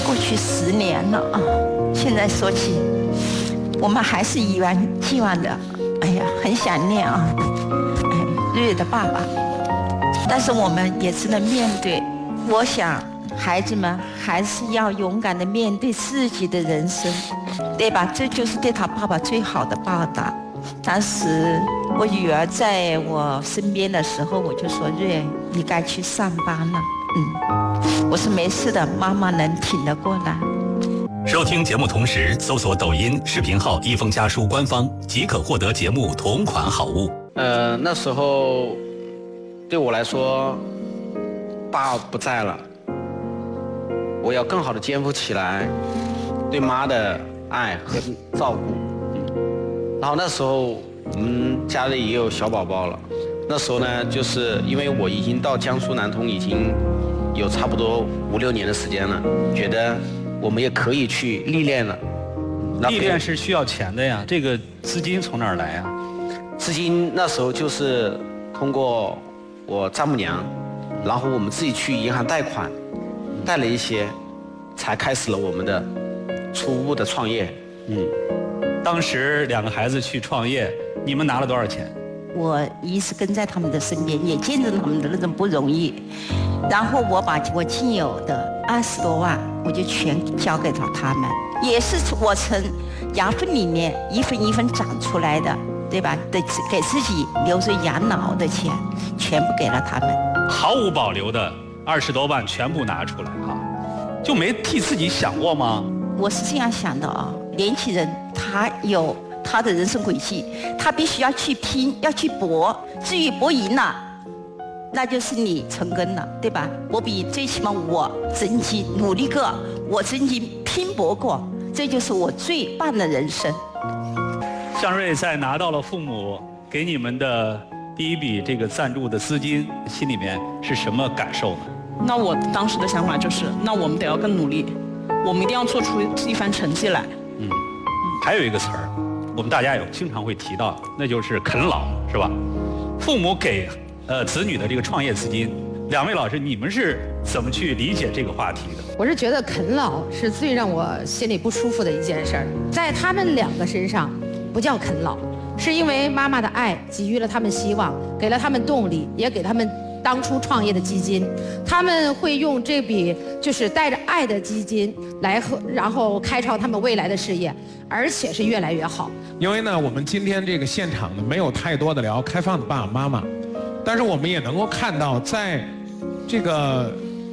过去10年了啊，现在说起，我们还是一如既往的，哎呀，很想念啊，瑞瑞的爸爸。但是我们也只能面对。我想，孩子们还是要勇敢地面对自己的人生，对吧？这就是对他爸爸最好的报答。当时我女儿在我身边的时候，我就说：“瑞，你该去上班了。”我说没事的，妈妈能挺得过来。 收听节目同时，搜索抖音视频号“一封家书”官方，即可获得节目同款好物。 那时候对我来说，爸不在了，我要更好的肩负起来对妈的爱和照顾。然后那时候我们家里也有小宝宝了，那时候呢，就是因为我已经到江苏南通已经有差不多5、6年的时间了，觉得我们也可以去历练了。 历练是需要钱的呀，这个资金从哪儿来呀？ 资金那时候就是通过我丈母娘，然后我们自己去银行贷款，贷了一些，才开始了我们的初步的创业。 当时2个孩子去创业，你们拿了多少钱？ 我一直跟在他们的身边，也见证他们的那种不容易。然后我把我仅有的20多万，我就全交给了他们，也是我从牙缝里面一分一分长出来的，对吧？给自己留着养老的钱，全部给了他们， 毫无保留的20多万全部拿出来啊，就没替自己想过吗？ 我是这样想的啊，年轻人他有他的人生轨迹，他必须要去拼，要去搏。至于搏赢了，那就是你成功了，对吧？我比最起码我曾经努力过，我曾经拼搏过，这就是我最棒的人生。 向瑞在拿到了父母给你们的第一笔这个赞助的资金，心里面是什么感受呢？ 那我当时的想法就是，那我们得要更努力，我们一定要做出一番成绩来。 还有一个词儿，我们大家也经常会提到，那就是啃老，是吧？父母给子女的这个创业资金，2位老师，你们是怎么去理解这个话题的？ 我是觉得啃老是最让我心里不舒服的一件事儿，在他们2个身上不叫啃老，是因为妈妈的爱给予了他们希望，给了他们动力，也给他们当初创业的基金。他们会用这笔就是带着爱的基金来然后开创他们未来的事业，而且是越来越好。 因为呢，我们今天这个现场呢，没有太多的聊开放的爸爸妈妈，但是我们也能够看到，在这个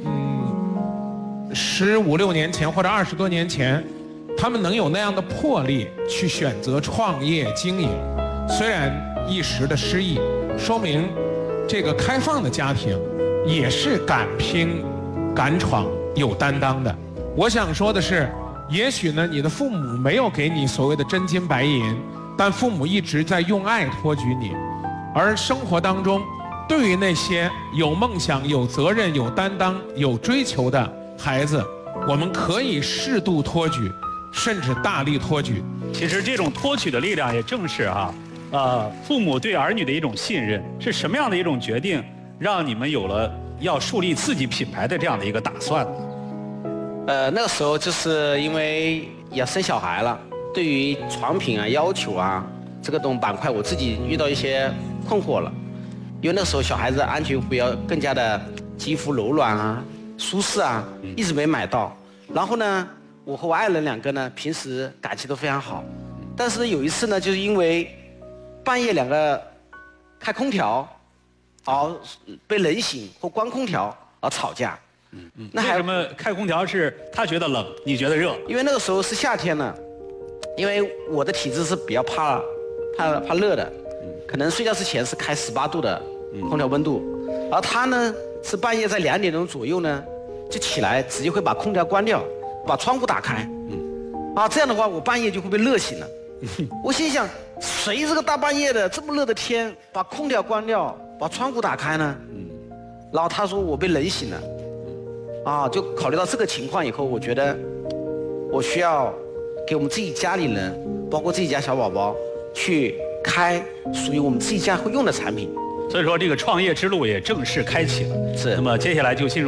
15、16年前或者20多年前，他们能有那样的魄力去选择创业经营，虽然一时的失意，说明这个开放的家庭也是敢拼、敢闯、有担当的。我想说的是，也许呢，你的父母没有给你所谓的真金白银，但父母一直在用爱托举你。而生活当中，对于那些有梦想、有责任、有担当、有追求的孩子，我们可以适度托举，甚至大力托举。 其实这种托举的力量，也正是父母对儿女的一种信任。是什么样的一种决定，让你们有了要树立自己品牌的这样的一个打算呢？ 那个时候就是因为要生小孩了，对于床品啊、要求啊这个板块，我自己遇到一些困惑了。因为那时候小孩子安全服要更加的肌肤柔软啊、舒适啊，一直没买到。然后呢，我和我爱人2个呢，平时感情都非常好，但是有一次呢，就是因为半夜2个开空调，而被冷醒或关空调而吵架。 那为什么开空调是他觉得冷，你觉得热？ 因为那个时候是夏天呢，因为我的体质是比较怕热的，可能睡觉之前是开18度的空调温度，而他呢是半夜在2点钟左右呢就起来，直接会把空调关掉，把窗户打开，这样的话我半夜就会被热醒了。我心想，谁这个大半夜的这么热的天把空调关掉，把窗户打开呢？然后他说我被冷醒了。就考虑到这个情况以后，我觉得我需要给我们自己家里人，包括自己家小宝宝，去开属于我们自己家会用的产品。 所以说，这个创业之路也正式开启了。 是。 那么接下来就进入